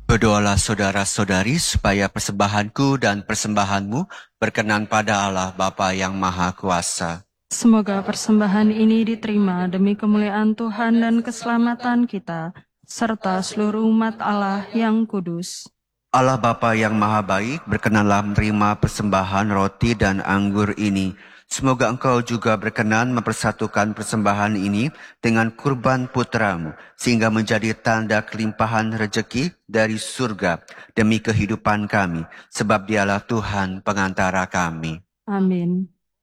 Berdoalah saudara-saudari supaya persembahanku dan persembahanmu berkenan pada Allah Bapa yang Maha Kuasa. Semoga persembahan ini diterima demi kemuliaan Tuhan dan keselamatan kita, serta seluruh umat Allah yang kudus. Allah Bapa yang Maha Baik, berkenanlah menerima persembahan roti dan anggur ini. Semoga Engkau juga berkenan mempersatukan persembahan ini dengan kurban putramu, sehingga menjadi tanda kelimpahan rejeki dari surga demi kehidupan kami, sebab Dialah Tuhan pengantara kami. Amin.